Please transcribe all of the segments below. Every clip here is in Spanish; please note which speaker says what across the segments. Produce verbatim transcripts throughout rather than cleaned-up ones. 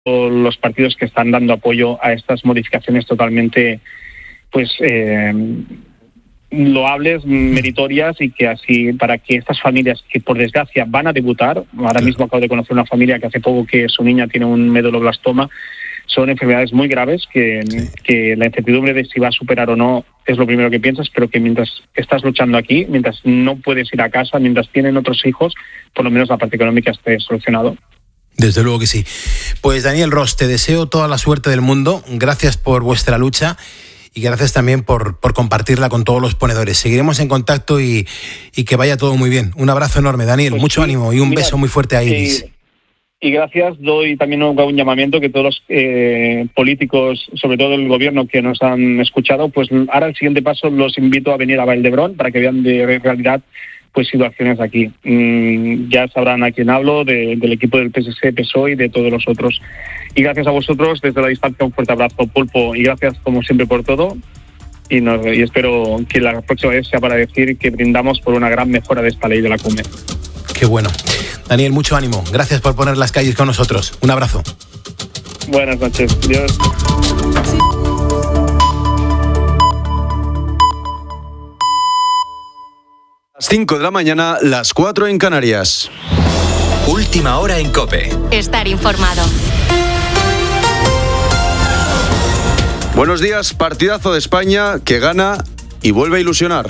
Speaker 1: los partidos que están dando apoyo a estas modificaciones totalmente pues eh, loables, meritorias, y que así, para que estas familias que por desgracia van a debutar, ahora mismo acabo de conocer una familia que hace poco que su niña tiene un meduloblastoma, son enfermedades muy graves que, sí. que la incertidumbre de si va a superar o no es lo primero que piensas, pero que mientras estás luchando aquí, mientras no puedes ir a casa, mientras tienen otros hijos, por lo menos la parte económica esté solucionado.
Speaker 2: Desde luego que sí. Pues Daniel Ros, te deseo toda la suerte del mundo, gracias por vuestra lucha y gracias también por, por compartirla con todos los ponedores. Seguiremos en contacto y, y que vaya todo muy bien. Un abrazo enorme, Daniel, pues mucho sí, ánimo y un mira, beso muy fuerte a Iris.
Speaker 1: Eh, y gracias, doy también un, un llamamiento que todos los eh, políticos, sobre todo el gobierno que nos han escuchado, pues ahora el siguiente paso los invito a venir a Vall-d'Hebron para que vean de realidad pues situaciones aquí. Mm, ya sabrán a quién hablo, de, del equipo del P S C, P S O E y de todos los otros. Y gracias a vosotros, desde la distancia, un fuerte abrazo, Pulpo, y gracias como siempre por todo. Y, nos, y espero que la próxima vez sea para decir que brindamos por una gran mejora de esta ley de la CUME.
Speaker 2: Qué bueno. Daniel, mucho ánimo. Gracias por poner las calles con nosotros. Un abrazo.
Speaker 1: Buenas noches. Adiós.
Speaker 3: cinco de la mañana, las cuatro en Canarias.
Speaker 4: Última hora en COPE.
Speaker 5: Estar informado.
Speaker 3: Buenos días, partidazo de España que gana y vuelve a ilusionar.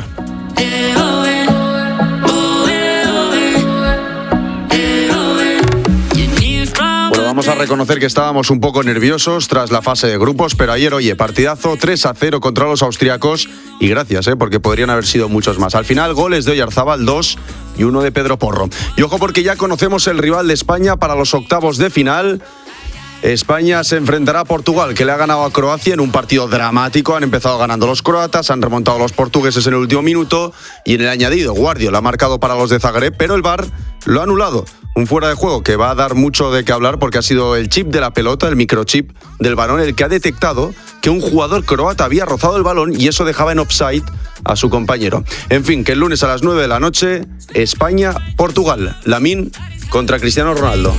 Speaker 3: Bueno, vamos a reconocer que estábamos un poco nerviosos tras la fase de grupos, pero ayer, oye, partidazo tres a cero contra los austriacos, y gracias, ¿eh? porque podrían haber sido muchos más. Al final, goles de Oyarzábal, dos, y uno de Pedro Porro. Y ojo, porque ya conocemos el rival de España para los octavos de final. España se enfrentará a Portugal, que le ha ganado a Croacia en un partido dramático. Han empezado ganando los croatas, han remontado los portugueses en el último minuto, y en el añadido, Guardiola ha marcado para los de Zagreb, pero el V A R lo ha anulado. Un fuera de juego que va a dar mucho de qué hablar, porque ha sido el chip de la pelota, el microchip del balón, el que ha detectado que un jugador croata había rozado el balón y eso dejaba en offside a su compañero. En fin, que el lunes a las nueve de la noche, España-Portugal. Lamine contra Cristiano Ronaldo.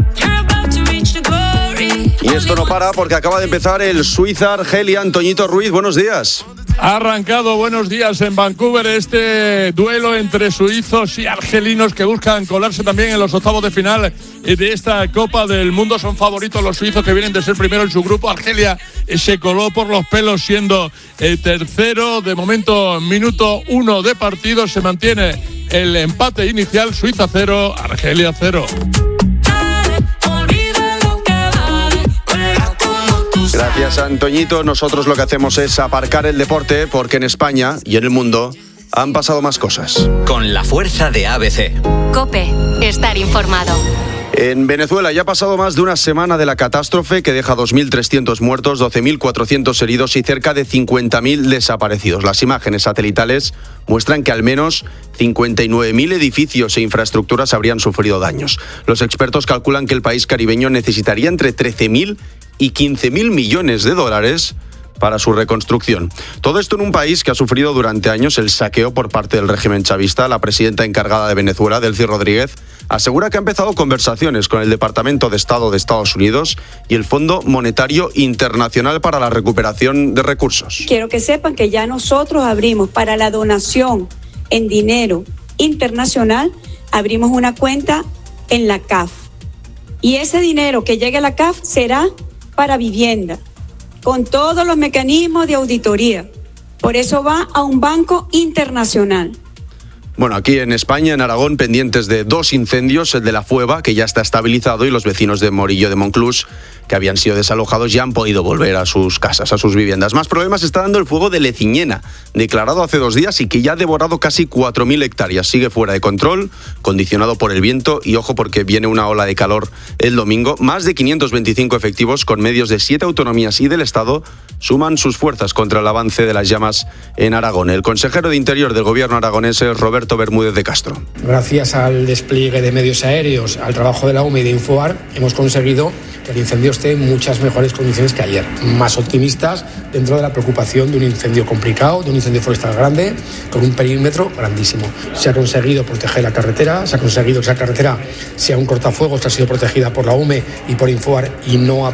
Speaker 3: Y esto no para porque acaba de empezar el Suiza-Argelia. Antoñito Ruiz, buenos días.
Speaker 6: Ha arrancado, buenos días, en Vancouver este duelo entre suizos y argelinos que buscan colarse también en los octavos de final de esta Copa del Mundo. Son favoritos los suizos, que vienen de ser primero en su grupo. Argelia se coló por los pelos siendo el tercero. De momento, minuto uno de partido, se mantiene el empate inicial. Suiza cero, Argelia cero.
Speaker 3: Gracias, Antoñito. Nosotros lo que hacemos es aparcar el deporte, porque en España y en el mundo han pasado más cosas.
Speaker 4: Con la fuerza de A B C.
Speaker 5: COPE, estar informado.
Speaker 3: En Venezuela ya ha pasado más de una semana de la catástrofe que deja dos mil trescientos muertos, doce mil cuatrocientos heridos y cerca de cincuenta mil desaparecidos. Las imágenes satelitales muestran que al menos cincuenta y nueve mil edificios e infraestructuras habrían sufrido daños. Los expertos calculan que el país caribeño necesitaría entre trece mil y quince mil millones de dólares para su reconstrucción. Todo esto en un país que ha sufrido durante años el saqueo por parte del régimen chavista. La presidenta encargada de Venezuela, Delcy Rodríguez, asegura que ha empezado conversaciones con el Departamento de Estado de Estados Unidos y el Fondo Monetario Internacional para la recuperación de recursos.
Speaker 7: Quiero que sepan que ya nosotros abrimos para la donación en dinero internacional, abrimos una cuenta en la C A F. Y ese dinero que llegue a la C A F será para vivienda, con todos los mecanismos de auditoría. Por eso va a un banco internacional.
Speaker 3: Bueno, aquí en España, en Aragón, pendientes de dos incendios, el de La Fueva, que ya está estabilizado, y los vecinos de Morillo de Monclús, que habían sido desalojados, ya han podido volver a sus casas, a sus viviendas. Más problemas está dando el fuego de Leciñena, declarado hace dos días y que ya ha devorado casi cuatro mil hectáreas. Sigue fuera de control, condicionado por el viento, y ojo porque viene una ola de calor el domingo. Más de quinientos veinticinco efectivos con medios de siete autonomías y del Estado suman sus fuerzas contra el avance de las llamas en Aragón. El consejero de Interior del gobierno aragonés es Roberto Bermúdez de Castro.
Speaker 8: Gracias al despliegue de medios aéreos, al trabajo de la U M E y de Infoar, hemos conseguido que el incendio esté en muchas mejores condiciones que ayer. Más optimistas dentro de la preocupación de un incendio complicado, de un incendio forestal grande, con un perímetro grandísimo. Se ha conseguido proteger la carretera, se ha conseguido que esa carretera sea un cortafuegos que ha sido protegida por la U M E y por Infoar y no ha